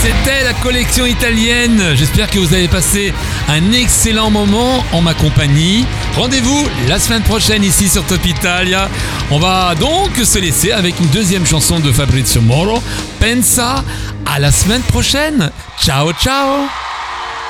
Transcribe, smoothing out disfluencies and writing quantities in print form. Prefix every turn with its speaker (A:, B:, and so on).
A: C'était la collection italienne. J'espère que vous avez passé un excellent moment en ma compagnie. Rendez-vous la semaine prochaine ici sur Top Italia. On va donc se laisser avec une deuxième chanson de Fabrizio Moro, Pensa. À la semaine prochaine. Ciao ciao.